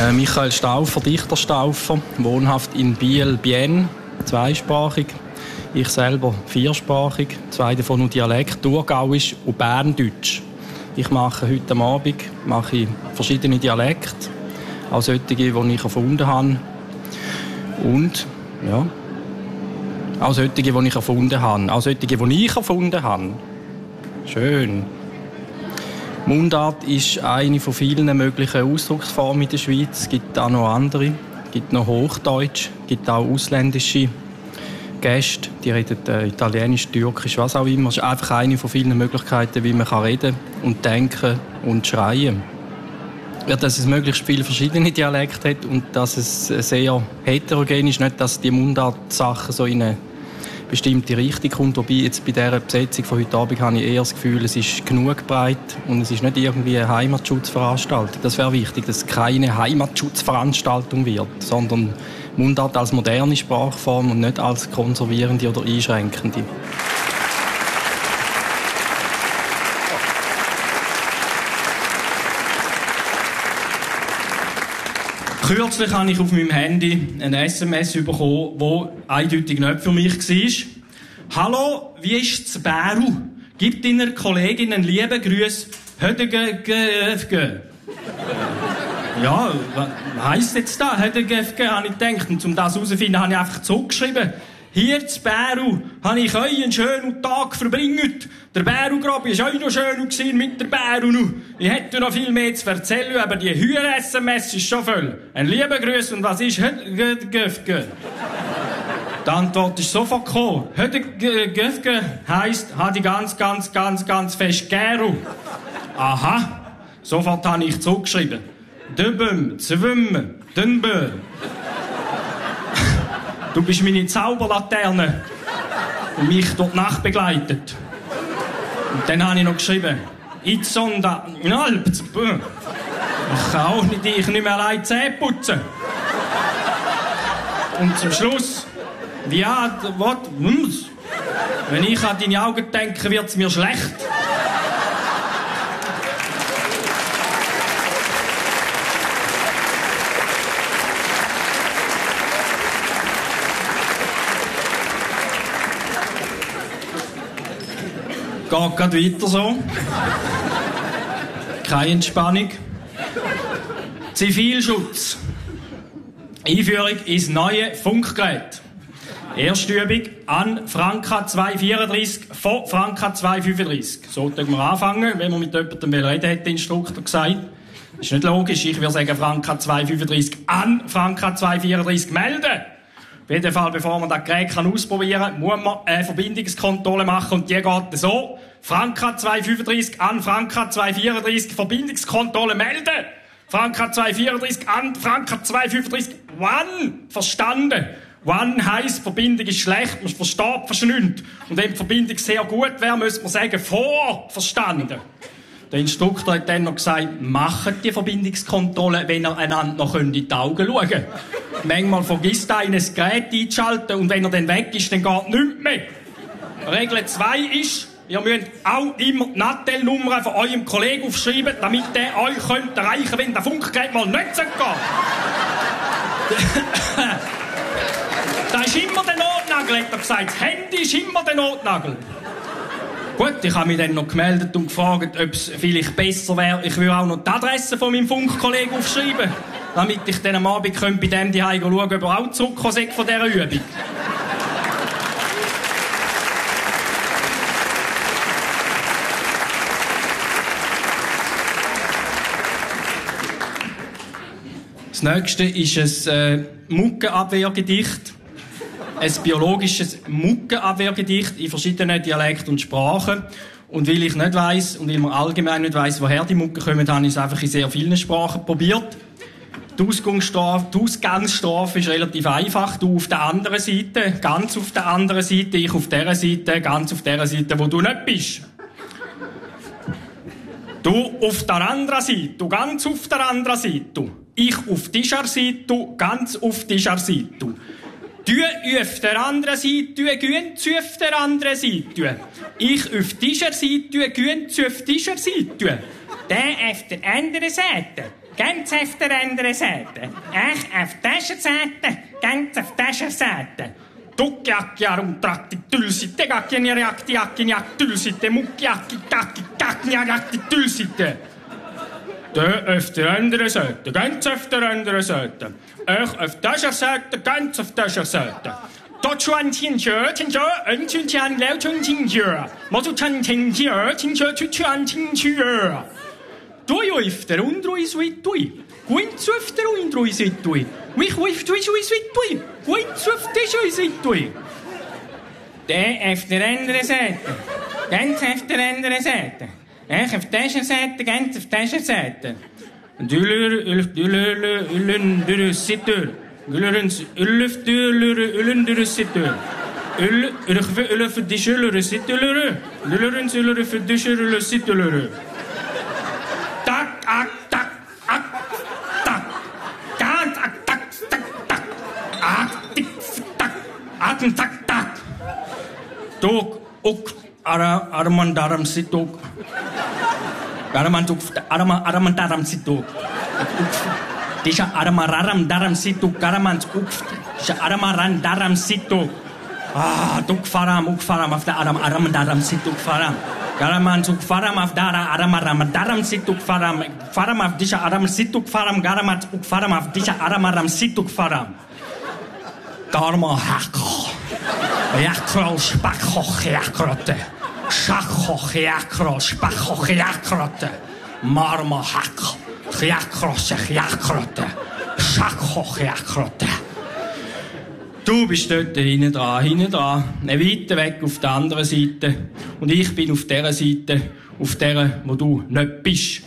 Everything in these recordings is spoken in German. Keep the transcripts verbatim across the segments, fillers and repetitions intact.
Äh, Michael Stauffer, Dichter Stauffer, wohnhaft in Biel, Bienne, zweisprachig. Ich selber viersprachig, zwei davon nur Dialekt, Thurgauisch und Berndeutsch. Ich mache heute Abend mache ich verschiedene Dialekte, auch solche, die ich erfunden habe. Und, ja, auch solche, die ich erfunden habe. Auch solche, die ich erfunden habe. Schön. Mundart ist eine von vielen möglichen Ausdrucksformen in der Schweiz. Es gibt auch noch andere. Es gibt noch Hochdeutsch, es gibt auch ausländische Gäste, die reden äh, Italienisch, Türkisch, was auch immer. Es ist einfach eine von vielen Möglichkeiten, wie man kann reden und denken und schreien. Ja, dass es möglichst viele verschiedene Dialekte hat und dass es sehr heterogen ist, nicht, dass die Mundart-Sachen so in eine bestimmte Richtung kommt. Wobei jetzt bei dieser Besetzung von heute Abend habe ich eher das Gefühl, es ist genug breit und es ist nicht irgendwie eine Heimatschutzveranstaltung. Das wäre wichtig, dass es keine Heimatschutzveranstaltung wird, sondern Mundart als moderne Sprachform und nicht als konservierende oder einschränkende. Kürzlich habe ich auf meinem Handy ein S M S bekommen, das eindeutig nicht für mich war. «Hallo, wie ist es Bäru? Gib deiner Kollegin einen lieben Gruß. Hödegefge.» Ja, was heisst jetzt das? Hödegefge, habe ich gedacht. Und um das herauszufinden, habe ich einfach zurückgeschrieben. «Hier zu Bäru habe ich euch einen schönen Tag verbringt. Der Bäru-Grabi war auch noch schön mit der Bäru. Ich hätte noch viel mehr zu erzählen, aber die Hühner-S M S ist schon voll. Ein lieber Gruß und was ist Hödegefge?» Die Antwort ist sofort gekommen. Hödegefge heisst, habe ich ganz, ganz, ganz, ganz fest Gäru. Aha. Sofort habe ich zurückgeschrieben. Döbem, zwimmen, dünbö. Du bist meine Zauberlaterne, die mich durch die Nacht begleitet. Und dann habe ich noch geschrieben, Itzonda, Nalp, ich kann auch nicht, ich nicht mehr allein Zähne putzen. Und zum Schluss, ja, was, wenn ich an deine Augen denke, wird es mir schlecht. Geht gerade weiter so. Keine Entspannung. Zivilschutz. Einführung ins neue Funkgerät. Erste Übung an Franka zweihundertvierunddreissig von Franka zweihundertfünfunddreissig. So können wir anfangen, wenn wir mit jemandem reden, hat der Instruktor gesagt. Das ist nicht logisch, ich würde sagen Franka zweihundertfünfunddreissig an Franka zweihundertvierunddreissig melden. Auf jeden Fall, bevor man das Gerät ausprobieren kann, muss man eine Verbindungskontrolle machen und die geht so. Franka zweihundertfünfunddreissig an Franka zweihundertvierunddreissig, Verbindungskontrolle melden. Franka zweihundertvierunddreissig an Franka zweihundertfünfunddreissig, One, verstanden. One heisst, Verbindung ist schlecht, man versteht fast nichts. Und wenn die Verbindung sehr gut wäre, müsste man sagen, vor, verstanden. Der Instruktor hat dann noch gesagt, macht die Verbindungskontrolle, wenn ihr einander noch in die Augen schauen könnt. Manchmal vergisst einer das Gerät einzuschalten und wenn er dann weg ist, dann geht nichts mehr. Regel zwei ist, ihr müsst auch immer die Nattel-Nummer von eurem Kollegen aufschreiben, damit der euch könnt erreichen könnt, wenn der Funkgerät mal nicht geht. Das ist immer der Notnagel, hat er gesagt. Das Handy ist immer der Notnagel. Gut, ich habe mich dann noch gemeldet und gefragt, ob es vielleicht besser wäre, ich würde auch noch die Adresse von meinem Funkkollegen aufschreiben, damit ich dann am Abend bei dem die Hause schauen könnte, ob er auch zurückgekommen ist von dieser Übung. Das nächste ist ein äh, Muggenabwehrgedicht. Ein biologisches Muggenabwehrgedicht in verschiedenen Dialekten und Sprachen. Und weil ich nicht weiss und weil man allgemein nicht weiss, woher die Muggen kommen, habe ich es einfach in sehr vielen Sprachen probiert. Die Ausgangsstrafe, die Ausgangsstrafe ist relativ einfach. Du auf der anderen Seite, ganz auf der anderen Seite, ich auf der Seite, ganz auf der Seite, wo du nicht bist. Du auf der anderen Seite, du ganz auf der anderen Seite. Ich auf dieser Seite, ganz auf dieser Seite. Du auf der anderen Seite, du ganz auf der anderen Seite. Ich auf dieser Seite, du ganz auf dieser Seite. Der auf der anderen Seite, Ganz auf der anderen Seite. Ich auf der Seite, ganz auf der Seite. Tukkiakki arumtrakti tylsitte, kakkini reakti akkiniak tylsitte, mukkiakki kakki kakniakti tylsitte. Der auf der anderen Seite, ganz auf der anderen Seite. Ich auf der Seite, ganz auf der Seite. Dort schon Tinsche, Tinsche, ein Tinsche, Leo Tinsche. Mozu Chan Tinsche, Tinsche, Tinsche, Tinsche. Du auf der Undrui Suitui. Quinz auf der Undrui Suitui. Mich auf der Suitui. Quinz auf der Suitui. Der auf der anderen Seite. Ganz auf der anderen Seite. Ich auf dieser Seite, ganz auf dieser Seite. Dülür, dülür, ülün, dürü, sittür. Gülürün, ülüf, dülür, ülün, dürü, sittür. Ül, ülüf, ülüf, dişülürü, sittülürü. Dülürün, sülürü, dişülürü, sittülürü. Tak, ak, tak, ak, tak. Ganz, ak, tak, tak, tak. Ak, tik, tak. Ak, tak, tak. Tuk, uk, ara, aramandaram, situk. Aramantuk, arama, aramandaram, situk. Disha aramararam, daram, situk, aramant, ukft. Disha aramaran, daram, situk. Ah, tuk, faram, uk, faram, auf der aram, aramandaram, situk, faram. Garaman suk faram auf dara aramaram daram situk faram faram auf disha aram situk faram garamat uk faram auf disha aramaram situk faram Garma hakko yakro spakho yakrote shakho yakro spakho yakrote marma hakko yakro yakrote shakho yakrote. Du bist dort hinten dran, hinten dran, weiter weg auf der anderen Seite. Und ich bin auf dieser Seite, auf der, wo du nicht bist.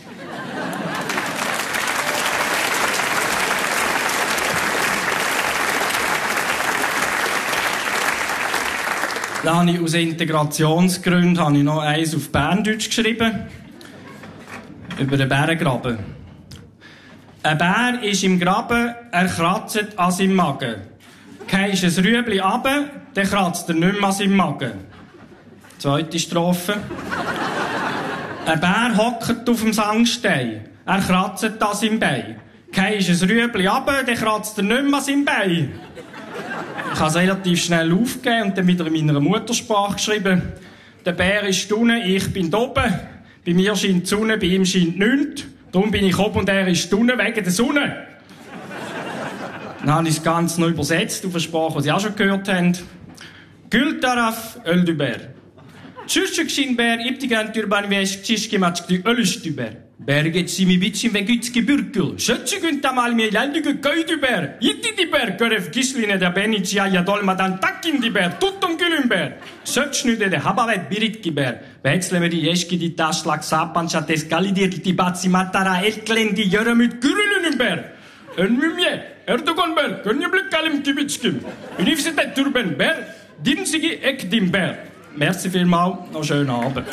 Dann habe ich aus Integrationsgründen habe ich noch eins auf Berndeutsch geschrieben. Über den Bärengraben. Ein Bär ist im Graben, er kratzt an seinem Magen. Gehst ein Rüebli runter, dann kratzt er nicht mehr an seinem Magen. Zweite Strophe. Ein Bär hockt auf dem Sandstein. Er kratzt an seinem Bein. Gehst ein Rüebli runter, dann kratzt er nicht mehr an seinem Bein. Ich habe es relativ schnell aufgegeben und dann wieder in meiner Muttersprache geschrieben. Der Bär ist unten, ich bin oben. Bei mir scheint die Sonne, bei ihm scheint nichts. Darum bin ich oben und er ist unten wegen der Sonne. Dann habe ich das Ganze noch übersetzt auf eine Sprache, die Sie auch schon gehört haben. Gül taraf öldüber. Çüşçükşin iptigen türban ve çişkimaçkı ölüştüber. Bergetsimi biçim ve güçki bürkül. Şöççükün tamalmi lendükü köydüber. Yittidiber görev kişliğine de beniçya ya dolmadan takkindiber. Tuttum gülümber. Söçnüde de habavet biritkiber. Wechslemeri yeşki di taşlak sapançates galidir di batsi matara elklendi yörömüt gürülünümber. Önmümye. Erdogan ber, Könjeblik kalim kibitskim. Universität Türben ber, dinsigi ekdim ber. Merci vielmals, noch schönen Abend.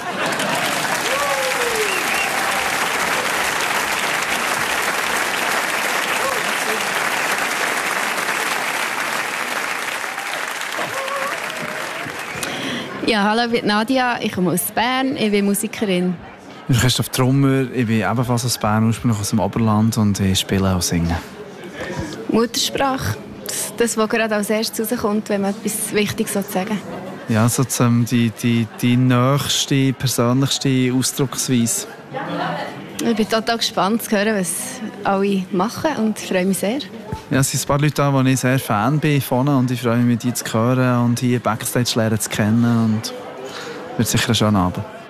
Ja, hallo, ich bin Nadia, ich komme aus Bern, ich bin Musikerin. Ich bin Christoph Trummer, ich bin ebenfalls aus Bern, ursprünglich aus dem Oberland und ich spiele und singe. Muttersprache, das, das, was gerade als erstes rauskommt, wenn man etwas Wichtiges sagen will. Ja, so die, die, die nächste, persönlichste Ausdrucksweise. Ich bin total gespannt zu hören, was alle machen und freue mich sehr. Ja, es sind ein paar Leute da, wo ich sehr Fan bin von und ich freue mich, die zu hören und hier Backstage lernen zu kennen und wird sicher ein schöner Abend.